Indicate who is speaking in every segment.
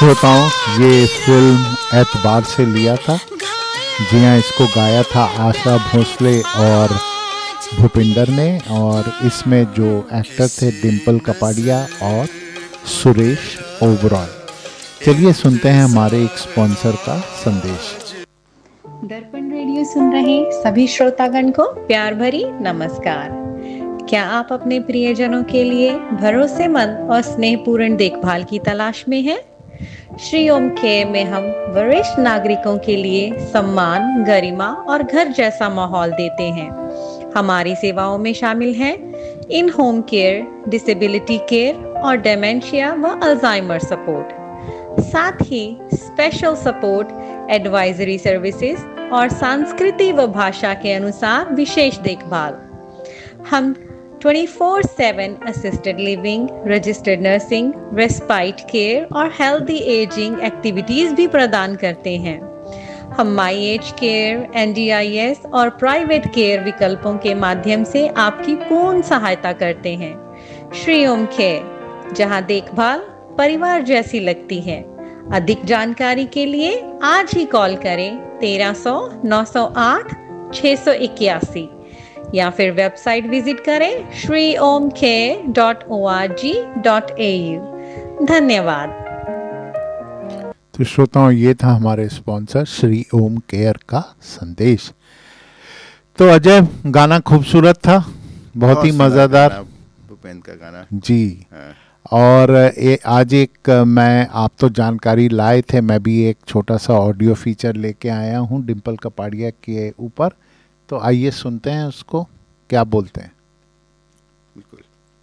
Speaker 1: श्रोताओं, ये फिल्म एतबार से लिया था। जी हाँ, इसको गाया था आशा भोसले और भूपिंदर ने, और इसमें जो एक्टर थे डिम्पल कपाड़िया और सुरेश ओबरॉय। चलिए सुनते हैं हमारे एक स्पॉन्सर का संदेश।
Speaker 2: दर्पण रेडियो सुन रहे सभी श्रोतागण को प्यार भरी नमस्कार। क्या आप अपने प्रियजनों के लिए भरोसेमंद और स्नेहपूर्ण देखभाल की तलाश में हैं? श्री ओम केयर में हम वरिष्ठ नागरिकों के लिए सम्मान, गरिमा और घर जैसा माहौल देते हैं। हमारी सेवाओं में शामिल हैं इन होम केयर, डिसेबिलिटी केयर और डेमेंशिया व अल्जाइमर सपोर्ट, साथ ही स्पेशल सपोर्ट, एडवाइजरी सर्विसेज और संस्कृति व भाषा के अनुसार विशेष देखभाल। हम 24/7 assisted living, registered nursing, respite care और हेल्दी एजिंग एक्टिविटीज भी प्रदान करते हैं। हम माई एज केयर, NDIS और प्राइवेट केयर विकल्पों के माध्यम से आपकी पूर्ण सहायता करते हैं। श्री ओम केयर, जहां देखभाल परिवार जैसी लगती है। अधिक जानकारी के लिए आज ही कॉल करें 1300 908 681 या फिर वेबसाइट विजिट करें shriomcare.org.au। धन्यवाद।
Speaker 1: तो श्रोताओं, ये था हमारे स्पॉन्सर श्री ओम केयर का संदेश। तो अजय, गाना खूबसूरत था, बहुत ही मज़ेदार
Speaker 3: भूपेंद्र का गाना
Speaker 1: जी।
Speaker 3: हाँ।
Speaker 1: और आज एक मैं, आप तो जानकारी लाए थे, मैं भी एक छोटा सा ऑडियो फीचर लेके आया हूँ डिम्पल कपाड़िया के ऊपर। तो आइए सुनते हैं उसको, क्या बोलते हैं।
Speaker 3: बिल्कुल।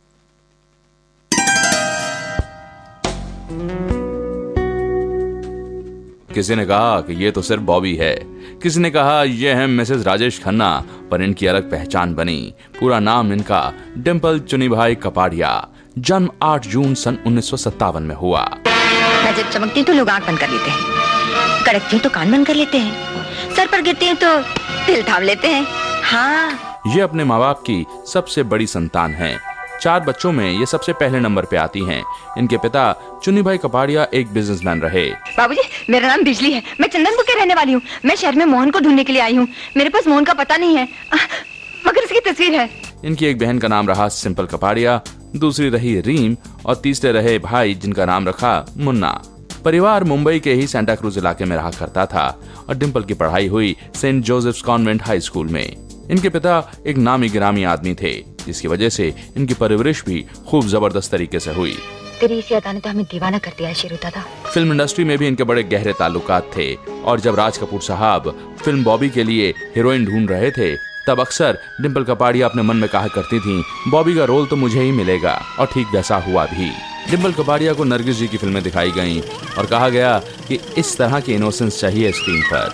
Speaker 4: किसी ने कहा कि ये तो सिर्फ बॉबी है, किसी ने कहा ये है मिसेस राजेश खन्ना, पर इनकी अलग पहचान बनी। पूरा नाम इनका डिम्पल चुनीभाई कपाड़िया। जन्म 8 जून सन 1957 में हुआ।
Speaker 5: मैं जब चमकती हूँ तो लोग आंख बंद कर लेते हैं, कड़कती हूँ तो कान बंद कर लेते हैं, सर पर गिरती हूँ तो दिल थाम लेते हैं। हाँ,
Speaker 4: ये अपने माँ बाप की सबसे बड़ी संतान है। 4 बच्चों में ये सबसे पहले नंबर पे आती हैं। इनके पिता चुनीभाई कपाड़िया एक बिजनेसमैन रहे।
Speaker 5: बाबूजी, मेरा नाम बिजली है, मैं चंदनपुर के रहने वाली हूँ। मैं शहर में मोहन को ढूंढने के लिए आई हूँ। मेरे पास मोहन का पता नहीं है, मगर इसकी तस्वीर है।
Speaker 4: इनकी एक बहन का नाम रहा सिंपल कपाड़िया, दूसरी रही रीम और तीसरे रहे भाई जिनका नाम रखा मुन्ना। परिवार मुंबई के ही सेंटा क्रूज इलाके में रहा करता था और डिम्पल की पढ़ाई हुई Saint Joseph's convent high school में। इनके पिता एक नामी गिरामी आदमी थे, जिसकी वजह से इनकी परवरिश भी खूब जबरदस्त तरीके से हुई।
Speaker 5: तेरी इसी अदा ने तो हमें दीवाना कर दिया है शेरू दादा।
Speaker 4: फिल्म इंडस्ट्री में भी इनके बड़े गहरे ताल्लुकात थे, और जब राज कपूर साहब फिल्म बॉबी के लिए हीरोइन ढूंढ रहे थे, तब अक्सर डिम्पल कपाड़िया अपने मन में कहा करती थीं, बॉबी का रोल तो मुझे ही मिलेगा, और ठीक वैसा हुआ भी। डिम्पल कपाड़िया को नरगिस जी की फिल्में दिखाई गईं और कहा गया कि इस तरह की इनोसेंस चाहिए स्क्रीन पर।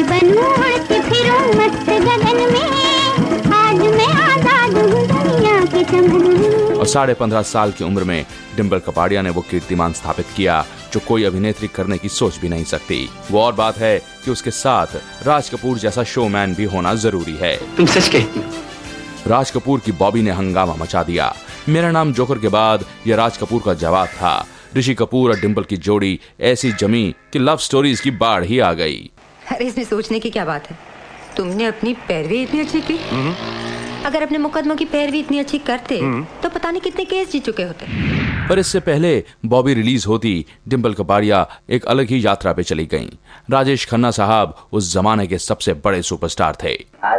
Speaker 4: और 15.5 साल की उम्र में डिम्पल कपाड़िया ने वो कीर्तिमान स्थापित किया जो कोई अभिनेत्री करने की सोच भी नहीं सकती। वो और बात है कि उसके साथ राज कपूर जैसा शोमैन भी होना जरूरी है।
Speaker 6: तुम सच कहती हो?
Speaker 4: राज कपूर की बॉबी ने हंगामा मचा दिया। मेरा नाम जोकर के बाद यह राज कपूर का जवाब था। ऋषि कपूर और डिम्पल की जोड़ी ऐसी जमी कि लव स्टोरीज की बाढ़ ही आ गई।
Speaker 5: अरे इसमें सोचने की क्या बात है? तुमने अपनी पैरवी इतनी अच्छी की। अगर अपने मुकदमों की पैरवी इतनी अच्छी करते तो पता नहीं कितने केस जीत चुके होते।
Speaker 4: पर इससे पहले बॉबी रिलीज होती, डिम्पल कपाड़िया एक अलग ही यात्रा पे चली गईं। राजेश खन्ना साहब उस जमाने के सबसे बड़े सुपरस्टार थे।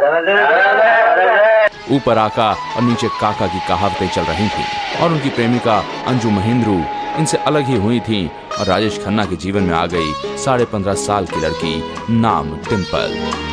Speaker 4: ऊपर आका और नीचे काका की कहावतें चल रही थी, और उनकी प्रेमिका अंजू महिंद्रू इनसे अलग ही हुई थी, और राजेश खन्ना के जीवन में आ गई 15.5 साल की लड़की नाम डिम्पल।